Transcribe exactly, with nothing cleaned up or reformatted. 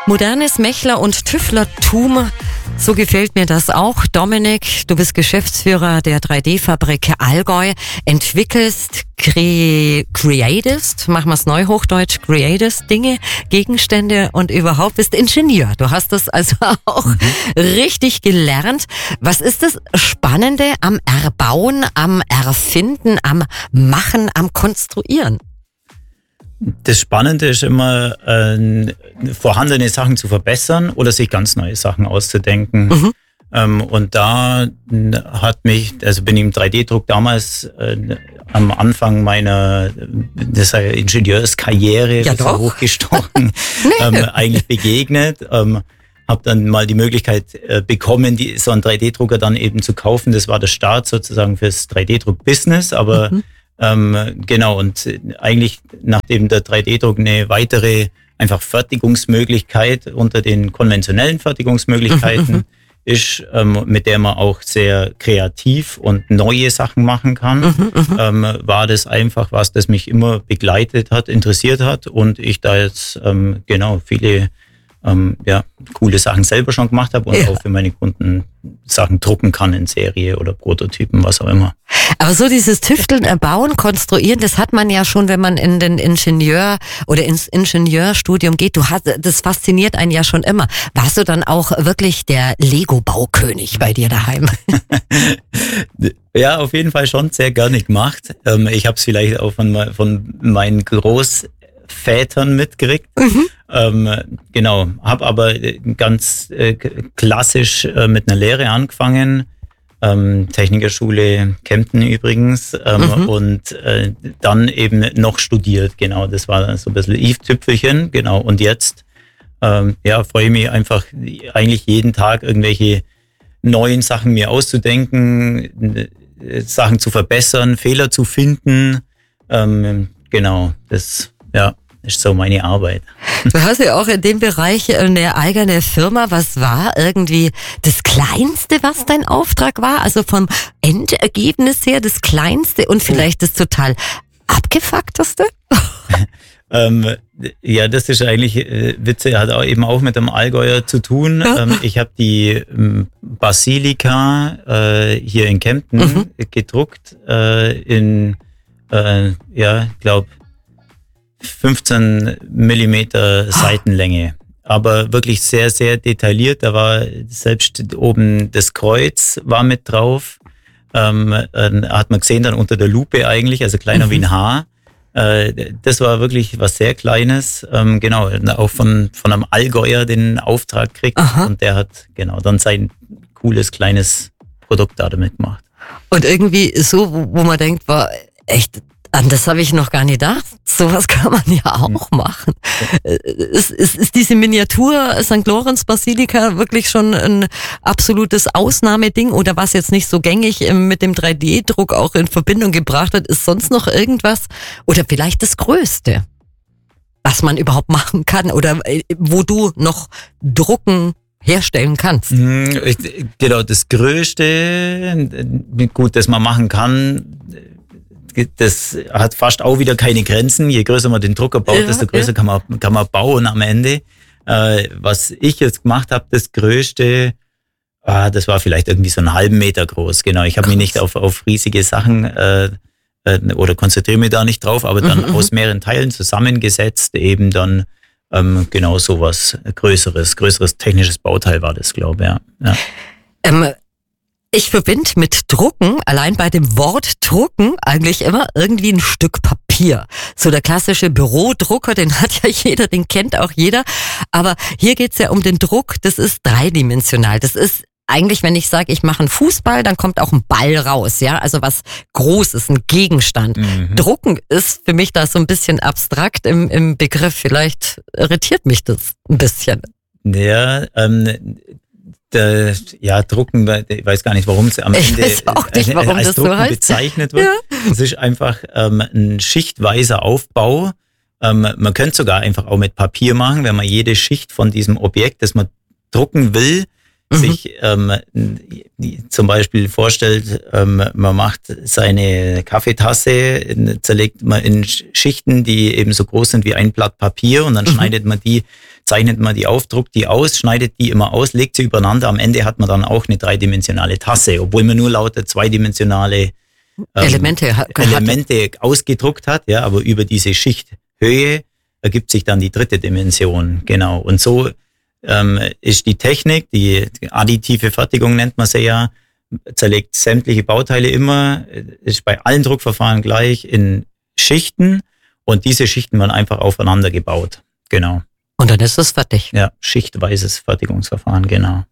Modernes Mächler- und Tüfflertum, so gefällt mir das auch. Dominik, du bist Geschäftsführer der drei D-Fabrik Allgäu, entwickelst, cre- createst, machen wir es neuhochdeutsch, createst Dinge, Gegenstände und überhaupt bist Ingenieur. Du hast das also auch mhm. richtig gelernt. Was ist das Spannende am Erbauen, am Erfinden, am Machen, am Konstruieren? Das Spannende ist immer, äh, vorhandene Sachen zu verbessern oder sich ganz neue Sachen auszudenken. Mhm. Ähm, und da hat mich, also bin ich im drei D-Druck damals äh, am Anfang meiner das heißt Ingenieurskarriere ja so hochgestochen, nee. ähm, eigentlich begegnet. Ähm, habe dann mal die Möglichkeit äh, bekommen, die, so einen drei D-Drucker dann eben zu kaufen. Das war der Start sozusagen fürs drei D-Druck-Business, aber mhm. Ähm, genau, und eigentlich nachdem der drei D-Druck eine weitere einfach Fertigungsmöglichkeit unter den konventionellen Fertigungsmöglichkeiten mhm. ist, ähm, mit der man auch sehr kreativ und neue Sachen machen kann, mhm, ähm, war das einfach was, das mich immer begleitet hat, interessiert hat und ich da jetzt ähm, genau viele ähm, ja, coole Sachen selber schon gemacht habe und ja. auch für meine Kunden Sachen drucken kann in Serie oder Prototypen, was auch immer. Aber so dieses Tüfteln, Erbauen, Konstruieren, das hat man ja schon, wenn man in den Ingenieur oder ins Ingenieurstudium geht. Du hast, das fasziniert einen ja schon immer. Warst du dann auch wirklich der Lego-Baukönig bei dir daheim? Ja, auf jeden Fall schon sehr gerne gemacht. Ich habe es vielleicht auch von, von meinen Großvätern mitgekriegt. Mhm. Ähm, genau, habe aber ganz äh, klassisch äh, mit einer Lehre angefangen. Ähm, Technikerschule Kempten übrigens ähm, mhm. und äh, dann eben noch studiert, genau, das war so ein bisschen i-Tüpfelchen, genau, und jetzt ähm, ja, freue ich mich einfach eigentlich jeden Tag irgendwelche neuen Sachen mir auszudenken, äh, Sachen zu verbessern, Fehler zu finden, ähm, genau, das, ja, ist so meine Arbeit. Du hast ja auch in dem Bereich eine eigene Firma. Was war irgendwie das Kleinste, was dein Auftrag war? Also vom Endergebnis her das Kleinste und vielleicht das total abgefuckteste? ähm, ja, das ist eigentlich äh, Witze, hat auch eben auch mit dem Allgäuer zu tun. Ja. Ähm, ich habe die ähm, Basilika äh, hier in Kempten mhm. gedruckt äh, in, äh, ja, ich glaube, fünfzehn Millimeter Seitenlänge, aber wirklich sehr, sehr detailliert. Da war selbst oben das Kreuz war mit drauf. Ähm, äh, hat man gesehen dann unter der Lupe eigentlich, also kleiner mhm. wie ein Haar. Äh, das war wirklich was sehr Kleines. Ähm, genau, auch von, von einem Allgäuer den Auftrag kriegt Aha. und der hat genau dann sein cooles kleines Produkt da damit gemacht. Und irgendwie so, wo, wo man denkt, war echt, an das habe ich noch gar nicht gedacht. Sowas kann man ja auch machen. Ist, ist, ist diese Miniatur Sankt Lorenz Basilika wirklich schon ein absolutes Ausnahmeding oder was jetzt nicht so gängig mit dem drei D-Druck auch in Verbindung gebracht hat, ist sonst noch irgendwas oder vielleicht das Größte, was man überhaupt machen kann oder wo du noch drucken herstellen kannst? Genau, das Größte, gut, das man machen kann, das hat fast auch wieder keine Grenzen. Je größer man den Drucker baut, ja, desto größer ja. kann man kann man bauen am Ende. Äh, was ich jetzt gemacht habe, das Größte, ah, das war vielleicht irgendwie so einen halben Meter groß. Genau, ich habe mich nicht auf auf riesige Sachen äh, äh, oder konzentriere mich da nicht drauf, aber dann mhm, aus mehreren Teilen zusammengesetzt eben dann ähm, genau sowas Größeres, größeres technisches Bauteil war das, glaube ich. Ja. ja. Ähm. Ich verbinde mit Drucken, allein bei dem Wort Drucken, eigentlich immer irgendwie ein Stück Papier. So der klassische Bürodrucker, den hat ja jeder, den kennt auch jeder. Aber hier geht's ja um den Druck, das ist dreidimensional. Das ist eigentlich, wenn ich sage, ich mache einen Fußball, dann kommt auch ein Ball raus, ja, also was Großes, ein Gegenstand. Mhm. Drucken ist für mich da so ein bisschen abstrakt im, im Begriff. Vielleicht irritiert mich das ein bisschen. Ja, ähm... Der, ja, Drucken, ich weiß gar nicht, warum es am ich Ende weiß auch nicht, warum als das Drucken so heißt. bezeichnet wird. Es ja. ist einfach ähm, ein schichtweiser Aufbau. Ähm, man könnte sogar einfach auch mit Papier machen, wenn man jede Schicht von diesem Objekt, das man drucken will, Mhm. sich ähm, zum Beispiel vorstellt, ähm, man macht seine Kaffeetasse, zerlegt man in Schichten, die eben so groß sind wie ein Blatt Papier und dann mhm. schneidet man die, zeichnet man die auf, druckt die aus, schneidet die immer aus, legt sie übereinander. Am Ende hat man dann auch eine dreidimensionale Tasse, obwohl man nur lauter zweidimensionale ähm, Elemente, Elemente ausgedruckt hat, ja, aber über diese Schichthöhe ergibt sich dann die dritte Dimension, genau. Und so ähm, ist die Technik, die additive Fertigung nennt man sie ja, zerlegt sämtliche Bauteile immer, ist bei allen Druckverfahren gleich in Schichten und diese Schichten werden einfach aufeinander gebaut, genau. Und dann ist es fertig. Ja, schichtweises Fertigungsverfahren, genau.